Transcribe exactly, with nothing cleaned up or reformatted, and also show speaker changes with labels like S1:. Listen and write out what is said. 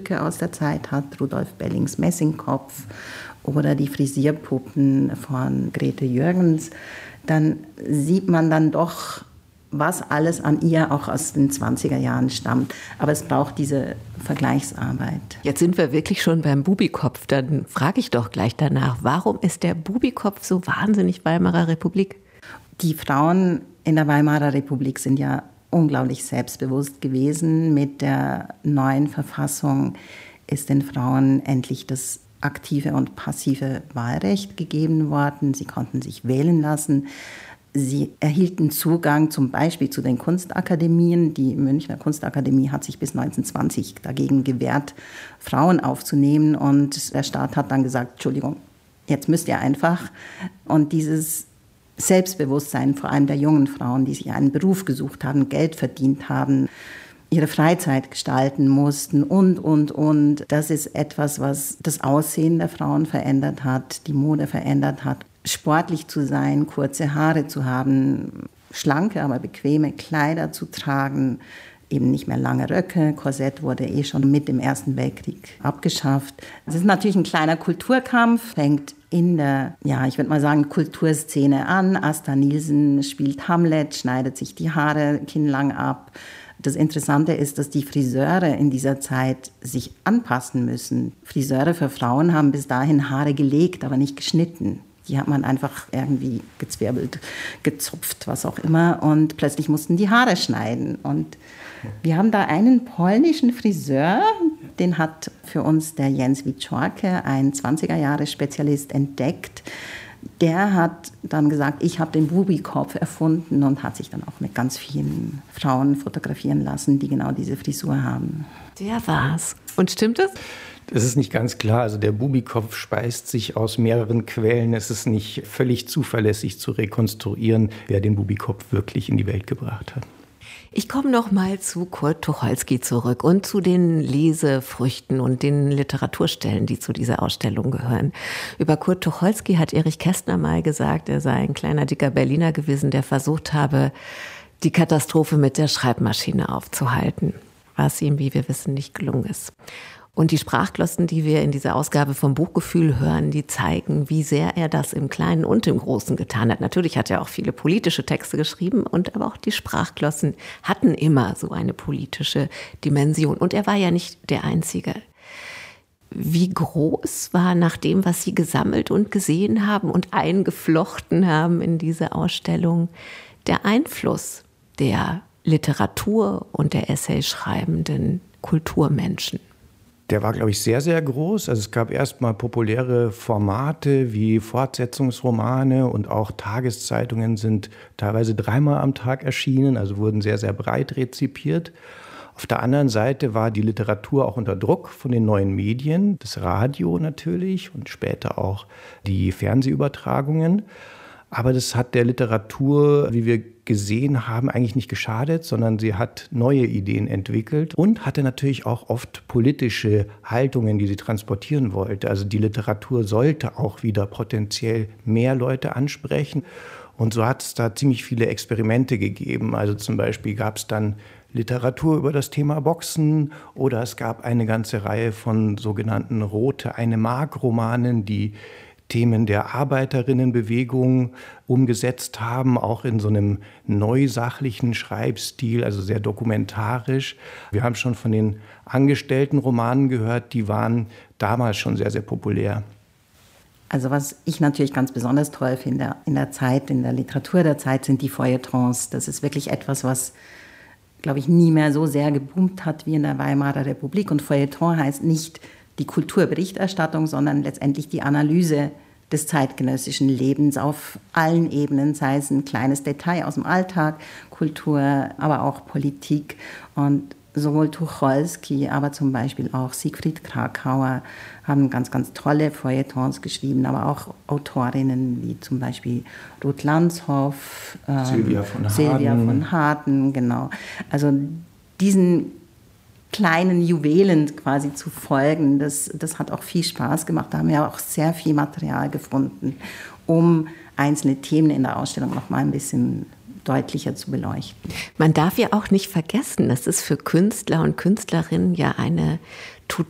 S1: Stücke aus der Zeit hat, Rudolf Bellings Messingkopf oder die Frisierpuppen von Grete Jürgens, dann sieht man dann doch, was alles an ihr auch aus den zwanziger Jahren stammt. Aber es braucht diese Vergleichsarbeit.
S2: Jetzt sind wir wirklich schon beim Bubikopf. Dann frage ich doch gleich danach, warum ist der Bubikopf so wahnsinnig Weimarer Republik?
S1: Die Frauen in der Weimarer Republik sind ja unglaublich selbstbewusst gewesen. Mit der neuen Verfassung ist den Frauen endlich das aktive und passive Wahlrecht gegeben worden. Sie konnten sich wählen lassen. Sie erhielten Zugang zum Beispiel zu den Kunstakademien. Die Münchner Kunstakademie hat sich bis neunzehnhundertzwanzig dagegen gewehrt, Frauen aufzunehmen. Und der Staat hat dann gesagt, Entschuldigung, jetzt müsst ihr einfach. Und dieses Selbstbewusstsein, vor allem der jungen Frauen, die sich einen Beruf gesucht haben, Geld verdient haben, ihre Freizeit gestalten mussten und, und, und. Das ist etwas, was das Aussehen der Frauen verändert hat, die Mode verändert hat. Sportlich zu sein, kurze Haare zu haben, schlanke, aber bequeme Kleider zu tragen, eben nicht mehr lange Röcke. Korsett wurde eh schon mit dem Ersten Weltkrieg abgeschafft. Es ist natürlich ein kleiner Kulturkampf, fängt in der, ja, ich würde mal sagen, Kulturszene an. Asta Nielsen spielt Hamlet, schneidet sich die Haare kinnlang ab. Das Interessante ist, dass die Friseure in dieser Zeit sich anpassen müssen. Friseure für Frauen haben bis dahin Haare gelegt, aber nicht geschnitten. Die hat man einfach irgendwie gezwirbelt, gezupft, was auch immer. Und plötzlich mussten die Haare schneiden. Und wir haben da einen polnischen Friseur, den hat für uns der Jens Wieczorke, ein zwanziger-Jahre-Spezialist, entdeckt. Der hat dann gesagt, ich habe den Bubikopf erfunden und hat sich dann auch mit ganz vielen Frauen fotografieren lassen, die genau diese Frisur haben.
S2: Der war's. Und stimmt es?
S3: Das ist nicht ganz klar. Also der Bubikopf speist sich aus mehreren Quellen. Es ist nicht völlig zuverlässig zu rekonstruieren, wer den Bubikopf wirklich in die Welt gebracht hat.
S2: Ich komme noch mal zu Kurt Tucholsky zurück und zu den Lesefrüchten und den Literaturstellen, die zu dieser Ausstellung gehören. Über Kurt Tucholsky hat Erich Kästner mal gesagt, er sei ein kleiner, dicker Berliner gewesen, der versucht habe, die Katastrophe mit der Schreibmaschine aufzuhalten, was ihm, wie wir wissen, nicht gelungen ist. Und die Sprachglossen, die wir in dieser Ausgabe vom Buchgefühl hören, die zeigen, wie sehr er das im Kleinen und im Großen getan hat. Natürlich hat er auch viele politische Texte geschrieben, und aber auch die Sprachglossen hatten immer so eine politische Dimension. Und er war ja nicht der Einzige. Wie groß war nach dem, was Sie gesammelt und gesehen haben und eingeflochten haben in diese Ausstellung, der Einfluss der Literatur und der Essayschreibenden Kulturmenschen?
S3: Der war, glaube ich, sehr, sehr groß. Also es gab erstmal populäre Formate wie Fortsetzungsromane, und auch Tageszeitungen sind teilweise dreimal am Tag erschienen, also wurden sehr, sehr breit rezipiert. Auf der anderen Seite war die Literatur auch unter Druck von den neuen Medien, das Radio natürlich und später auch die Fernsehübertragungen. Aber das hat der Literatur, wie wir gesehen haben, eigentlich nicht geschadet, sondern sie hat neue Ideen entwickelt und hatte natürlich auch oft politische Haltungen, die sie transportieren wollte. Also die Literatur sollte auch wieder potenziell mehr Leute ansprechen. Und so hat es da ziemlich viele Experimente gegeben. Also zum Beispiel gab es dann Literatur über das Thema Boxen, oder es gab eine ganze Reihe von sogenannten Rote eine Mark-Romanen, die Themen der Arbeiterinnenbewegung umgesetzt haben, auch in so einem neusachlichen Schreibstil, also sehr dokumentarisch. Wir haben schon von den Angestelltenromanen gehört, die waren damals schon sehr, sehr populär.
S1: Also was ich natürlich ganz besonders toll finde in der Zeit, in der Literatur der Zeit, sind die Feuilletons. Das ist wirklich etwas, was, glaube ich, nie mehr so sehr geboomt hat wie in der Weimarer Republik. Und Feuilleton heißt nicht die Kulturberichterstattung, sondern letztendlich die Analyse des zeitgenössischen Lebens auf allen Ebenen, sei es ein kleines Detail aus dem Alltag, Kultur, aber auch Politik. Und sowohl Tucholsky, aber zum Beispiel auch Siegfried Kracauer haben ganz, ganz tolle Feuilletons geschrieben, aber auch Autorinnen wie zum Beispiel Ruth Landshoff, ähm,
S3: Sylvia von Harden.
S1: Sylvia von Harden, genau. Also diesen kleinen Juwelen quasi zu folgen, das, das hat auch viel Spaß gemacht. Da haben wir auch sehr viel Material gefunden, um einzelne Themen in der Ausstellung noch mal ein bisschen deutlicher zu beleuchten.
S2: Man darf ja auch nicht vergessen, das ist für Künstler und Künstlerinnen ja eine